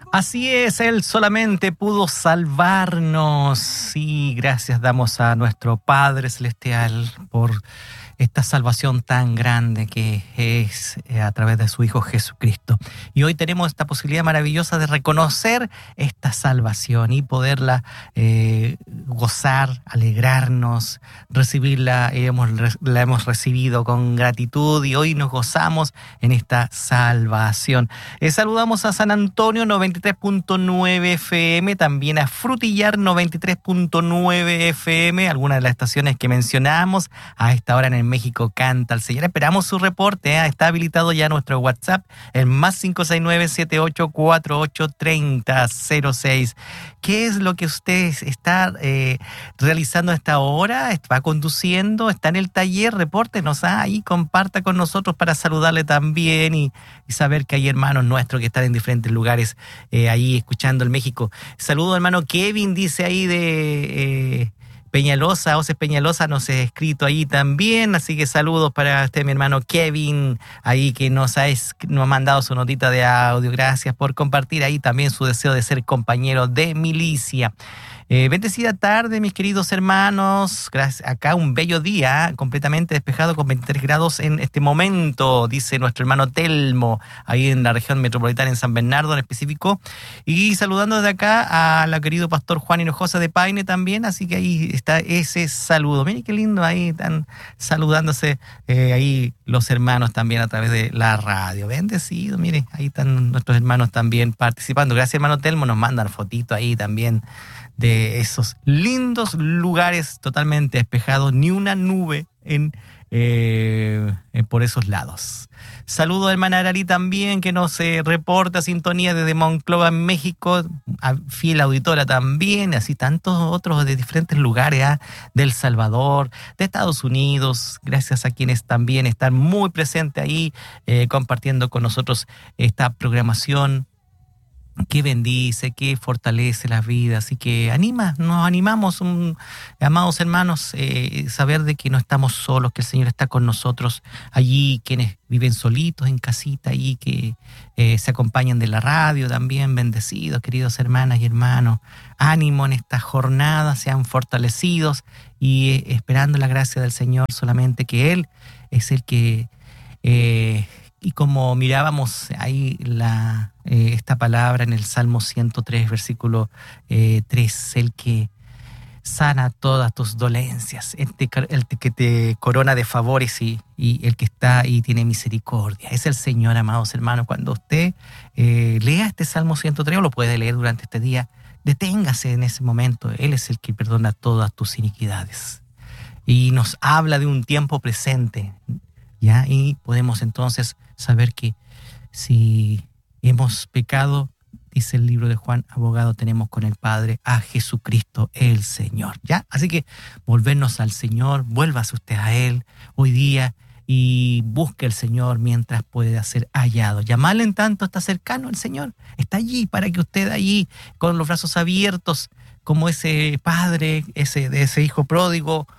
Así es, Él solamente pudo salvarnos. Y gracias damos a nuestro Padre Celestial por esta salvación tan grande que es a través de su Hijo Jesucristo. Y hoy tenemos esta posibilidad maravillosa de reconocer esta salvación y poderla gozar, alegrarnos, recibirla. La hemos recibido con gratitud y hoy nos gozamos en esta salvación. Saludamos a San Antonio 93.9 FM, también a Frutillar 93.9 FM, algunas de las estaciones que mencionamos. A esta hora en México canta el Señor. Esperamos su reporte. Está habilitado ya nuestro WhatsApp, el más 569-7848-3006. ¿Qué es lo que usted está realizando a esta hora? ¿Va conduciendo? ¿Está en el taller? Repórtenos ahí, comparta con nosotros para saludarle también y saber que hay hermanos nuestros que están en diferentes lugares ahí escuchando el México. Saludo hermano Kevin, dice ahí de Peñalosa, Oces Peñalosa nos ha escrito ahí también, así que saludos para usted, mi hermano Kevin, ahí que nos ha mandado su notita de audio. Gracias por compartir ahí también su deseo de ser compañero de milicia. Bendecida tarde, mis queridos hermanos. Gracias. Acá un bello día, completamente despejado con 23 grados en este momento, dice nuestro hermano Telmo, ahí en la región metropolitana en San Bernardo en específico. Y saludando desde acá al querido pastor Juan Hinojosa de Paine también, así que ahí está ese saludo. Miren qué lindo, ahí están saludándose ahí los hermanos también a través de la radio. Bendecido, miren, ahí están nuestros hermanos también participando. Gracias, hermano Telmo, nos mandan fotito ahí también de esos lindos lugares totalmente despejados, ni una nube por esos lados. Saludo a hermana Arari también, que nos reporta sintonía desde Monclova, México, fiel auditora también, así tantos otros de diferentes lugares, de El Salvador, de Estados Unidos, gracias a quienes también están muy presentes ahí, compartiendo con nosotros esta programación que bendice, que fortalece las vidas y que nos animamos, amados hermanos, saber de que no estamos solos, que el Señor está con nosotros allí, quienes viven solitos en casita y que se acompañan de la radio también, bendecidos, queridos hermanas y hermanos, ánimo en esta jornada, sean fortalecidos y esperando la gracia del Señor, solamente que Él es el que... y como mirábamos ahí esta palabra en el Salmo 103, versículo 3, el que sana todas tus dolencias, el que te corona de favores y el que está y tiene misericordia. Es el Señor, amados hermanos. Cuando usted lea este Salmo 103, o lo puede leer durante este día, deténgase en ese momento. Él es el que perdona todas tus iniquidades. Y nos habla de un tiempo presente, ¿ya? Y podemos entonces saber que si hemos pecado, dice el libro de Juan, abogado tenemos con el Padre, a Jesucristo el Señor, ¿ya? Así que volvernos al Señor, vuélvase usted a Él hoy día y busque al Señor mientras pueda ser hallado. Llamarle en tanto está cercano el Señor, está allí para que usted allí con los brazos abiertos, como ese padre, de ese hijo pródigo,